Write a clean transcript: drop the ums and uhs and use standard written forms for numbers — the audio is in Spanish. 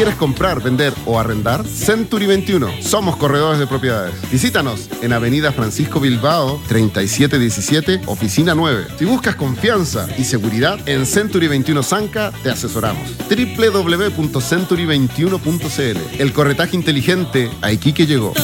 ¿Quieres comprar, vender o arrendar? Century 21. Somos corredores de propiedades. Visítanos en Avenida Francisco Bilbao, 3717, Oficina 9. Si buscas confianza y seguridad, en Century 21 Zanca te asesoramos. www.century21.cl. El corretaje inteligente a Iquique llegó.